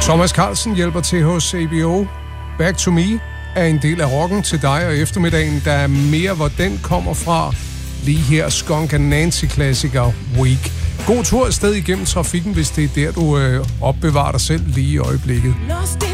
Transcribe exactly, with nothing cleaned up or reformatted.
Thomas Carlsen hjælper til hos A B O. Back to Me er en del af rocken til dig og eftermiddagen. Der er mere, hvor den kommer fra. Lige her Skunk and Nancy-klassiker Week. God tur afsted igennem trafikken, hvis det er der, du øh, opbevarer dig selv lige i øjeblikket. Lost in